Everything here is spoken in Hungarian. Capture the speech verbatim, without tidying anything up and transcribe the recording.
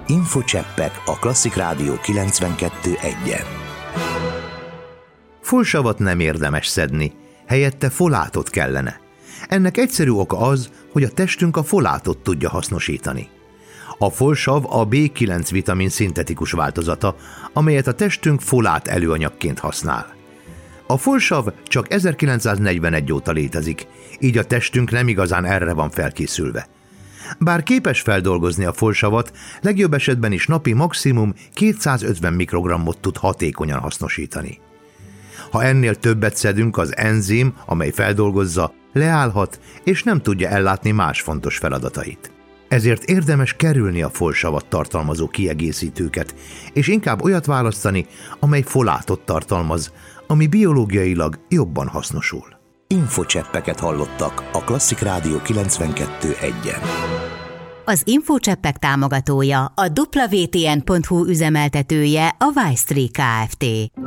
Infocseppek a Klasszik Rádió kilencvenkettő egyen. Folsavat nem érdemes szedni, helyette folátot kellene. Ennek egyszerű oka az, hogy a testünk a folátot tudja hasznosítani. A folsav a bé kilenc vitamin szintetikus változata, amelyet a testünk folát előanyagként használ. A folsav csak ezerkilencszáznegyvenegy óta létezik, így a testünk nem igazán erre van felkészülve. Bár képes feldolgozni a folsavat, legjobb esetben is napi maximum kétszázötven mikrogrammot tud hatékonyan hasznosítani. Ha ennél többet szedünk, az enzim, amely feldolgozza, leállhat és nem tudja ellátni más fontos feladatait. Ezért érdemes kerülni a folsavat tartalmazó kiegészítőket, és inkább olyat választani, amely folátot tartalmaz, ami biológiailag jobban hasznosul. Infocseppeket hallottak a Klasszik Rádió kilencvenkettő egyen. Az Infocseppek támogatója, a dupla vé té en pont hú üzemeltetője, a Wystree Kft.